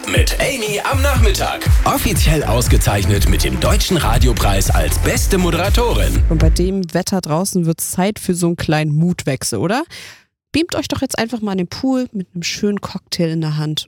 mit Amy am Nachmittag. Offiziell ausgezeichnet mit dem Deutschen Radiopreis als beste Moderatorin. Und bei dem Wetter draußen wird es Zeit für so einen kleinen Mutwechsel, oder? Beamt euch doch jetzt einfach mal in den Pool mit einem schönen Cocktail in der Hand